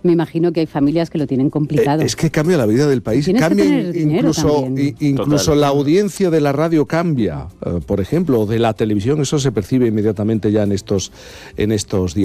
Me imagino que hay familias que lo tienen complicado. Es que cambia la vida del país, cambia incluso la audiencia de la radio cambia, por ejemplo, o de la televisión, eso se percibe inmediatamente ya en estos días.